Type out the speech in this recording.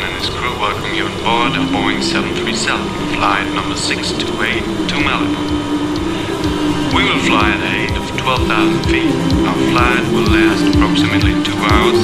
and his crew welcome you on board a Boeing 737, flight number 628 to Malibu. We will fly at a height of 12,000 feet. Our flight will last approximately 2 hours